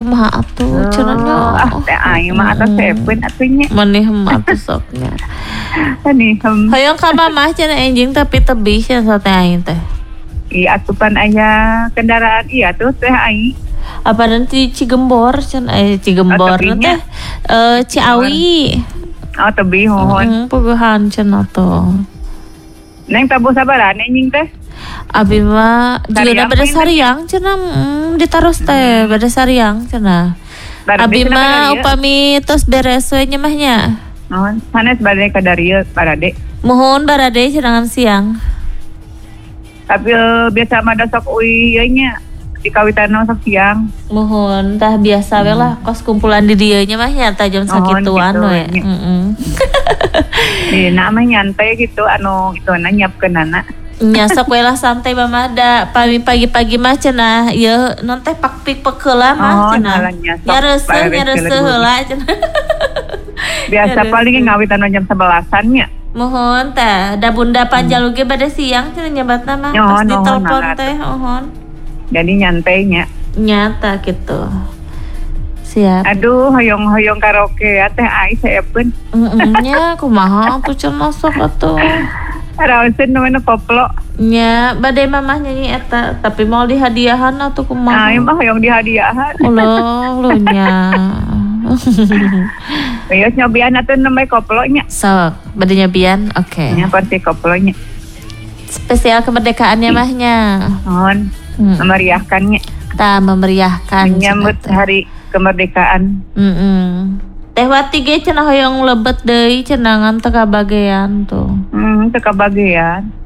kumaha atuh cenanya. Teh aing mah atas sepen atunya. Maneh mah atuh soknya. Ani Hoyong ka mamah cenah enjing tapi tebih cenah teh aing teh. Iya atupan aya kendaraan iya tuh teh aing. Apa nanti Cigembor cenah Cigembor teh Ciawi. Oh tebih mohon. Puguhan cenah tuh. Neng tabu sabaran enjing teh. Abi mah juga beda sariang cenah ditaros teh beda sariang cenah. Abi mah upami tos beres we nya mahnya. Mohon sanes bade ka darieu barade. Mohon barade cenah siang. Tapi biasa mah sok uy nya di kawitanna sok siang. Mohon tah biasa we lah kos kumpulan di dieu nya mah nya tah jam sakituan we. Dina mah nyantai gitu anu itu nyiapkeun anak. Nya sok we lah santai mah da pagi-pagi mah cenah ieu non teh pakpik pekeula mah cenah. Nya reuseuh heula cenah. Biasa paling ngawitan jam 11-an nya. Mohon teh da bunda panjalu ge bade siang cenah nyabatna mah pas ditelepon teh mohon. Jadi nyantai nya. Nyata gitu. Siap. Aduh hoyong-hoyong karaoke teh ai saepeun. Nya kumaha atuh cenah sok atuh. Raoseun namanya koplo. Nya bade mamah nyanyi eta tapi mau dihadiahan atuh kumaha. Nah, mah hoyong dihadiahan. Allah lu nya. Geus nyobian atuh nembe koplo nya. Sok, bade nyobian. Oke. Nya pasti koplo nya. Spesial kemerdekaannya mahnya. Mohon memeriahkannya. Ta memeriahkan menyambut hari kemerdekaan. Teh Wati ge cenah hoyong lebet deui cenah ngan teu kabagean tuh. Teu kabagean.